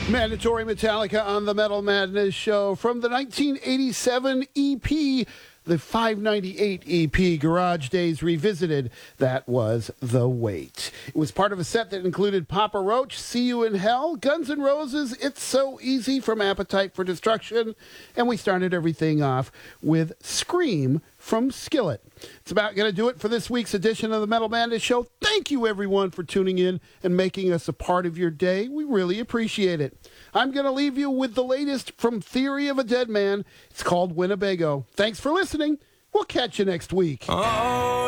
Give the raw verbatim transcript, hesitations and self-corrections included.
Mandatory Metallica on the Metal Madness Show from the nineteen eighty-seven E P, the five ninety-eight E P, Garage Days Revisited. That was The Wait. It was part of a set that included Papa Roach, See You in Hell, Guns N' Roses, It's So Easy from Appetite for Destruction, and we started everything off with Scream from Skillet. It's about going to do it for this week's edition of the Metal Madness Show. Thank you, everyone, for tuning in and making us a part of your day. We really appreciate it. I'm going to leave you with the latest from Theory of a Dead Man. It's called Winnebago. Thanks for listening. We'll catch you next week. Oh.